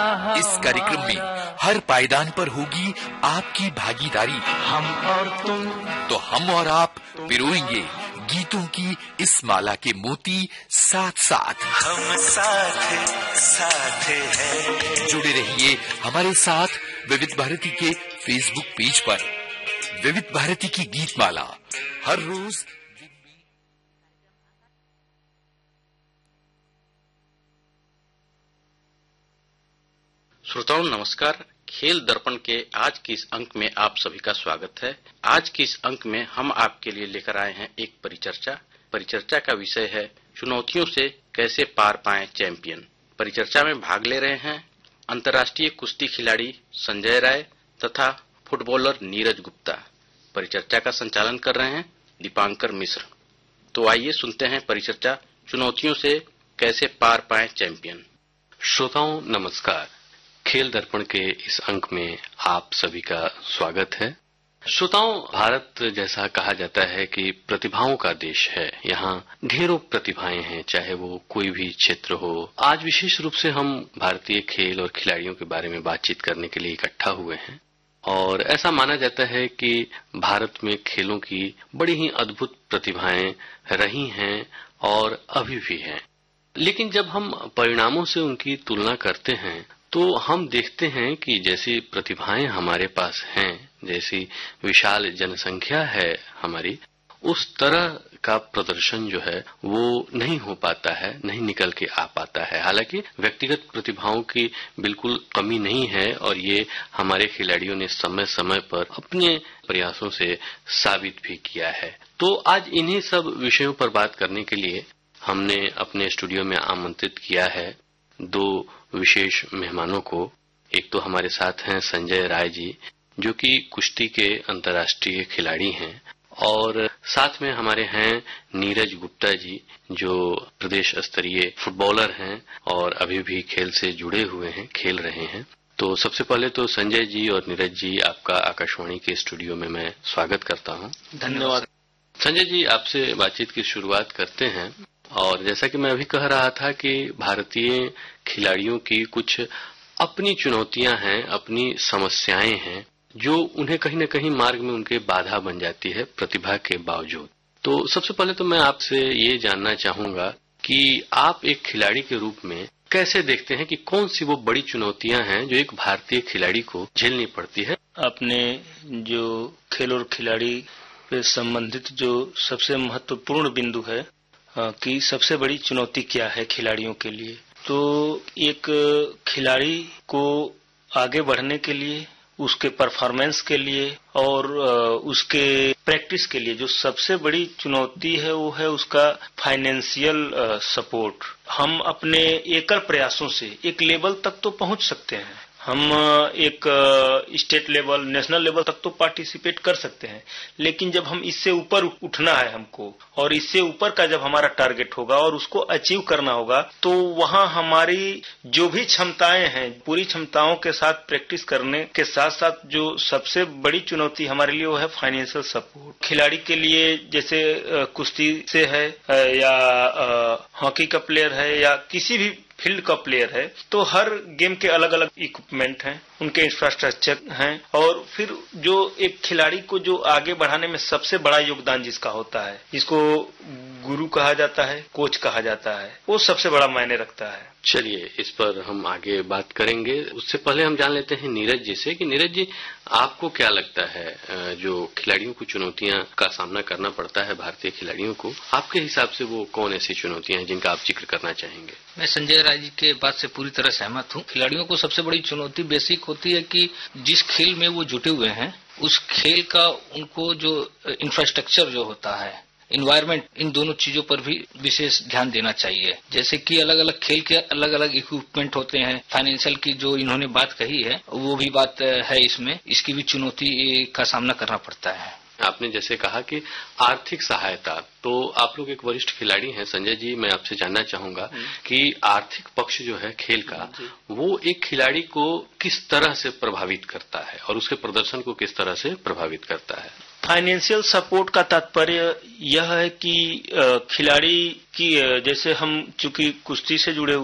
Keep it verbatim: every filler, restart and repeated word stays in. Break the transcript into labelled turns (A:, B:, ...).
A: इस कार्यक्रम में हर पायदान पर होगी आपकी भागीदारी।
B: हम और तुम,
A: तो हम और आप पिरोएंगे गीतों की इस माला के मोती साथ साथ।
B: हम साथ साथ हैं।
A: जुड़े रहिए हमारे साथ विविध भारती के फेसबुक पेज पर। विविध भारती की गीत माला हर रोज।
C: श्रोताओं नमस्कार। खेल दर्पण के आज के इस अंक में आप सभी का स्वागत है। आज के इस अंक में हम आपके लिए लेकर आए हैं एक परिचर्चा। परिचर्चा का विषय है चुनौतियों से कैसे पार पाएं चैंपियन। परिचर्चा में भाग ले रहे हैं अंतर्राष्ट्रीय कुश्ती खिलाड़ी संजय राय तथा फुटबॉलर नीरज गुप्ता। परिचर्चा का संचालन कर रहे हैं दीपांकर मिश्र। तो आइए सुनते हैं परिचर्चा चुनौतियों से कैसे पार पाएं चैंपियन।
D: श्रोताओं नमस्कार। खेल दर्पण के इस अंक में आप सभी का स्वागत है। श्रोताओं, भारत जैसा कहा जाता है कि प्रतिभाओं का देश है। यहाँ ढेरों प्रतिभाएं हैं, चाहे वो कोई भी क्षेत्र हो। आज विशेष रूप से हम भारतीय खेल और खिलाड़ियों के बारे में बातचीत करने के लिए इकट्ठा हुए हैं और ऐसा माना जाता है कि भारत में खेलों की बड़ी ही अद्भुत प्रतिभाएं रही हैं और अभी भी हैं। लेकिन जब हम परिणामों से उनकी तुलना करते हैं तो हम देखते हैं कि जैसी प्रतिभाएं हमारे पास हैं, जैसी विशाल जनसंख्या है हमारी, उस तरह का प्रदर्शन जो है वो नहीं हो पाता है, नहीं निकल के आ पाता है। हालांकि व्यक्तिगत प्रतिभाओं की बिल्कुल कमी नहीं है और ये हमारे खिलाड़ियों ने समय समय पर अपने प्रयासों से साबित भी किया है। तो आज इन्हीं सब विषयों पर बात करने के लिए हमने अपने स्टूडियो में आमंत्रित किया है दो विशेष मेहमानों को। एक तो हमारे साथ हैं संजय राय जी, जो कि कुश्ती के अंतर्राष्ट्रीय खिलाड़ी हैं, और साथ में हमारे हैं नीरज गुप्ता जी, जो प्रदेश स्तरीय फुटबॉलर हैं और अभी भी खेल से जुड़े हुए हैं, खेल रहे हैं। तो सबसे पहले तो संजय जी और नीरज जी, आपका आकाशवाणी के स्टूडियो में मैं स्वागत करता हूं।
C: धन्यवाद।
D: संजय जी, आपसे बातचीत की शुरुआत करते हैं। और जैसा कि मैं अभी कह रहा था कि भारतीय खिलाड़ियों की कुछ अपनी चुनौतियां हैं, अपनी समस्याएं हैं, जो उन्हें कहीं न कहीं मार्ग में उनके बाधा बन जाती है प्रतिभा के बावजूद। तो सबसे पहले तो मैं आपसे ये जानना चाहूंगा कि आप एक खिलाड़ी के रूप में कैसे देखते हैं कि कौन सी वो बड़ी चुनौतियां हैं जो एक भारतीय खिलाड़ी को झेलनी पड़ती है।
E: अपने जो खेल और खिलाड़ी से संबंधित जो सबसे महत्वपूर्ण बिंदु है कि सबसे बड़ी चुनौती क्या है खिलाड़ियों के लिए, तो एक खिलाड़ी को आगे बढ़ने के लिए, उसके परफॉर्मेंस के लिए और उसके प्रैक्टिस के लिए जो सबसे बड़ी चुनौती है वो है उसका फाइनेंशियल सपोर्ट। हम अपने एकल प्रयासों से एक लेवल तक तो पहुंच सकते हैं, हम एक स्टेट लेवल, नेशनल लेवल तक तो पार्टिसिपेट कर सकते हैं, लेकिन जब हम इससे ऊपर उठना है हमको और इससे ऊपर का जब हमारा टारगेट होगा और उसको अचीव करना होगा, तो वहाँ हमारी जो भी क्षमताएं हैं, पूरी क्षमताओं के साथ प्रैक्टिस करने के साथ साथ जो सबसे बड़ी चुनौती हमारे लिए वो है फाइनेंशियल सपोर्ट। खिलाड़ी के लिए जैसे कुश्ती से है या हॉकी का प्लेयर है या किसी भी फील्ड का प्लेयर है, तो हर गेम के अलग अलग इक्विपमेंट हैं, उनके इंफ्रास्ट्रक्चर हैं, और फिर जो एक खिलाड़ी को जो आगे बढ़ाने में सबसे बड़ा योगदान जिसका होता है, जिसको गुरु कहा जाता है, कोच कहा जाता है, वो सबसे बड़ा मायने रखता है।
D: चलिए इस पर हम आगे बात करेंगे। उससे पहले हम जान लेते हैं नीरज जी से कि नीरज जी, आपको क्या लगता है जो खिलाड़ियों को चुनौतियां का सामना करना पड़ता है भारतीय खिलाड़ियों को, आपके हिसाब से वो कौन ऐसी चुनौतियां हैं जिनका आप जिक्र करना चाहेंगे।
F: मैं संजय राय जी के बात से पूरी तरह सहमत हूँ। खिलाड़ियों को सबसे बड़ी चुनौती बेसिक होती है कि जिस खेल में वो जुटे हुए हैं उस खेल का उनको जो इंफ्रास्ट्रक्चर जो होता है, इन्वायरमेंट, इन दोनों चीजों पर भी विशेष ध्यान देना चाहिए। जैसे कि अलग अलग खेल के अलग अलग इक्विपमेंट होते हैं। फाइनेंशियल की जो इन्होंने बात कही है वो भी बात है, इसमें इसकी भी चुनौती का सामना करना पड़ता है।
D: आपने जैसे कहा कि आर्थिक सहायता, तो आप लोग एक वरिष्ठ खिलाड़ी हैं संजय जी, मैं आपसे जानना चाहूंगा कि आर्थिक पक्ष जो है खेल का, वो एक खिलाड़ी को किस तरह से प्रभावित करता है और उसके प्रदर्शन को किस तरह से प्रभावित करता है।
E: फाइनेंशियल सपोर्ट का तात्पर्य यह है कि खिलाड़ी की, जैसे हम चूंकि कुश्ती से जुड़े